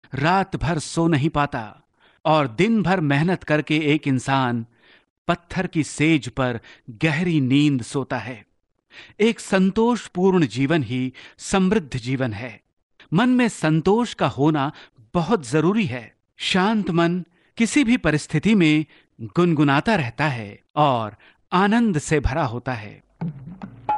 रात भर सो नहीं पाता और दिन भर मेहनत करके एक इंसान पत्थर की सेज पर गहरी नींद सोता है। एक संतोषपूर्ण जीवन ही समृद्ध जीवन है। मन में संतोष का होना बहुत जरूरी है। शांत मन किसी भी परिस्थिति में गुनगुनाता रहता है और आनंद से भरा होता है।